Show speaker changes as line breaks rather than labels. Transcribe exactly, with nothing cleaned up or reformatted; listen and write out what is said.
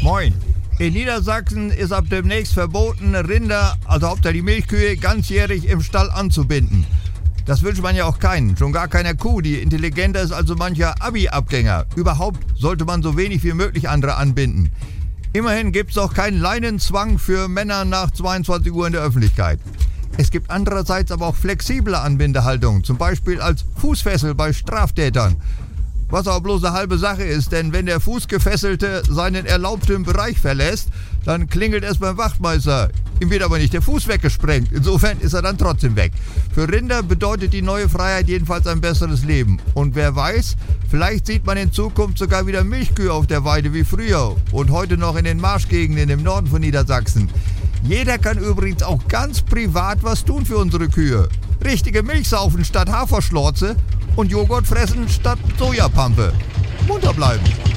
Moin. In Niedersachsen ist ab demnächst verboten, Rinder, also hauptsächlich Milchkühe, ganzjährig im Stall anzubinden. Das wünscht man ja auch keinen, schon gar keiner Kuh, die intelligenter ist als so mancher Abi-Abgänger. Überhaupt sollte man so wenig wie möglich andere anbinden. Immerhin gibt es auch keinen Leinenzwang für Männer nach zweiundzwanzig Uhr in der Öffentlichkeit. Es gibt andererseits aber auch flexible Anbindehaltungen, zum Beispiel als Fußfessel bei Straftätern. Was aber bloß eine halbe Sache ist, denn wenn der Fußgefesselte seinen erlaubten Bereich verlässt, dann klingelt es beim Wachtmeister. Ihm wird aber nicht der Fuß weggesprengt, insofern ist er dann trotzdem weg. Für Rinder bedeutet die neue Freiheit jedenfalls ein besseres Leben. Und wer weiß, vielleicht sieht man in Zukunft sogar wieder Milchkühe auf der Weide wie früher und heute noch in den Marschgegenden im Norden von Niedersachsen. Jeder kann übrigens auch ganz privat was tun für unsere Kühe. Richtige Milch saufen statt Haferschlorze und Joghurt fressen statt Sojapampe. Munter bleiben.